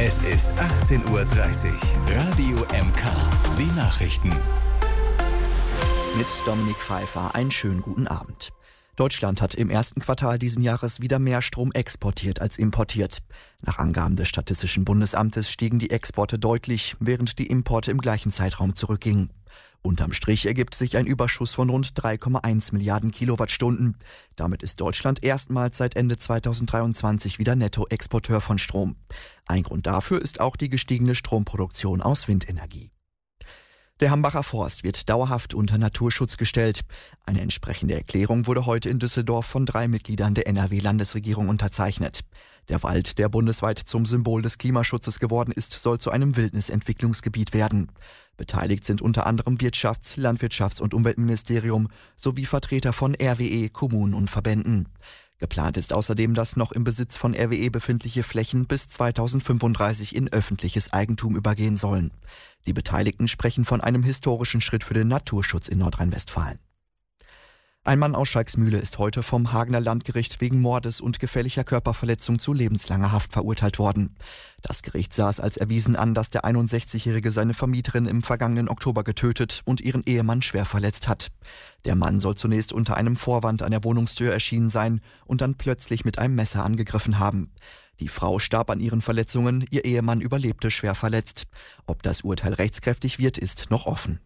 Es ist 18:30 Uhr. Radio MK. Die Nachrichten. Mit Dominik Pfeiffer einen schönen guten Abend. Deutschland hat im ersten Quartal diesen Jahres wieder mehr Strom exportiert als importiert. Nach Angaben des Statistischen Bundesamtes stiegen die Exporte deutlich, während die Importe im gleichen Zeitraum zurückgingen. Unterm Strich ergibt sich ein Überschuss von rund 3,1 Milliarden Kilowattstunden. Damit ist Deutschland erstmals seit Ende 2023 wieder Nettoexporteur von Strom. Ein Grund dafür ist auch die gestiegene Stromproduktion aus Windenergie. Der Hambacher Forst wird dauerhaft unter Naturschutz gestellt. Eine entsprechende Erklärung wurde heute in Düsseldorf von 3 Mitgliedern der NRW-Landesregierung unterzeichnet. Der Wald, der bundesweit zum Symbol des Klimaschutzes geworden ist, soll zu einem Wildnisentwicklungsgebiet werden. Beteiligt sind unter anderem Wirtschafts-, Landwirtschafts- und Umweltministerium sowie Vertreter von RWE, Kommunen und Verbänden. Geplant ist außerdem, dass noch im Besitz von RWE befindliche Flächen bis 2035 in öffentliches Eigentum übergehen sollen. Die Beteiligten sprechen von einem historischen Schritt für den Naturschutz in Nordrhein-Westfalen. Ein Mann aus Schalksmühle ist heute vom Hagener Landgericht wegen Mordes und gefährlicher Körperverletzung zu lebenslanger Haft verurteilt worden. Das Gericht sah es als erwiesen an, dass der 61-Jährige seine Vermieterin im vergangenen Oktober getötet und ihren Ehemann schwer verletzt hat. Der Mann soll zunächst unter einem Vorwand an der Wohnungstür erschienen sein und dann plötzlich mit einem Messer angegriffen haben. Die Frau starb an ihren Verletzungen, ihr Ehemann überlebte schwer verletzt. Ob das Urteil rechtskräftig wird, ist noch offen.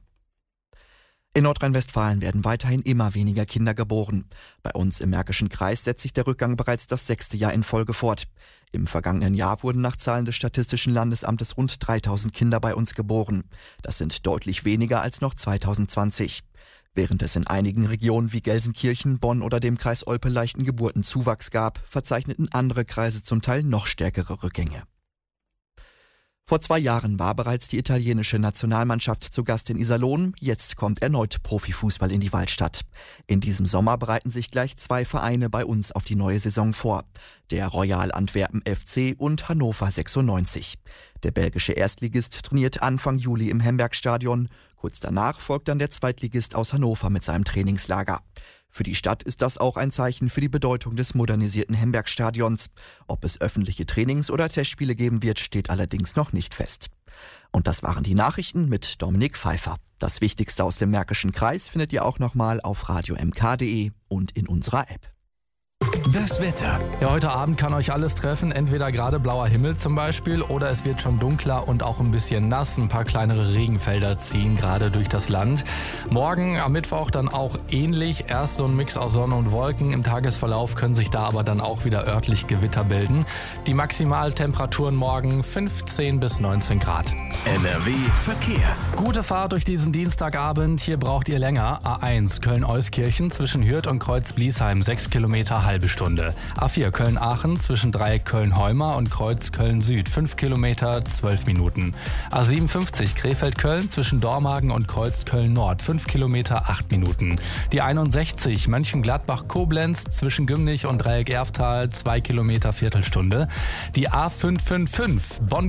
In Nordrhein-Westfalen werden weiterhin immer weniger Kinder geboren. Bei uns im Märkischen Kreis setzt sich der Rückgang bereits das 6. Jahr in Folge fort. Im vergangenen Jahr wurden nach Zahlen des Statistischen Landesamtes rund 3000 Kinder bei uns geboren. Das sind deutlich weniger als noch 2020. Während es in einigen Regionen wie Gelsenkirchen, Bonn oder dem Kreis Olpe leichten Geburtenzuwachs gab, verzeichneten andere Kreise zum Teil noch stärkere Rückgänge. Vor 2 Jahren war bereits die italienische Nationalmannschaft zu Gast in Iserlohn. Jetzt kommt erneut Profifußball in die Waldstadt. In diesem Sommer bereiten sich gleich 2 Vereine bei uns auf die neue Saison vor. Der Royal Antwerpen FC und Hannover 96. Der belgische Erstligist trainiert Anfang Juli im Hembergstadion. Kurz danach folgt dann der Zweitligist aus Hannover mit seinem Trainingslager. Für die Stadt ist das auch ein Zeichen für die Bedeutung des modernisierten Hembergstadions. Ob es öffentliche Trainings- oder Testspiele geben wird, steht allerdings noch nicht fest. Und das waren die Nachrichten mit Dominik Pfeiffer. Das Wichtigste aus dem Märkischen Kreis findet ihr auch nochmal auf radiomk.de und in unserer App. Das Wetter. Ja, heute Abend kann euch alles treffen, entweder gerade blauer Himmel zum Beispiel oder es wird schon dunkler und auch ein bisschen nass. Ein paar kleinere Regenfelder ziehen gerade durch das Land. Morgen am Mittwoch dann auch ähnlich. Erst so ein Mix aus Sonne und Wolken. Im Tagesverlauf können sich da aber dann auch wieder örtlich Gewitter bilden. Die Maximaltemperaturen morgen 15 bis 19 Grad. NRW Verkehr. Gute Fahrt durch diesen Dienstagabend. Hier braucht ihr länger. A1 Köln-Euskirchen zwischen Hürth und Kreuz-Bliesheim 6 Kilometer, halbe Stunde. A4 Köln-Aachen zwischen Dreieck Köln-Heumer und Kreuz Köln-Süd 5 Kilometer, 12 Minuten. A57 Krefeld-Köln zwischen Dormagen und Kreuz Köln-Nord 5 Kilometer, 8 Minuten. Die 61 Mönchengladbach-Koblenz zwischen Gümnich und Dreieck Erftal 2 Kilometer, Viertelstunde. Die A555 Bonn